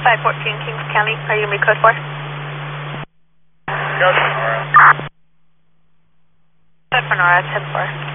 514 Kings County, are you going to be code 4? Code 4. Code for Nora, 10-4.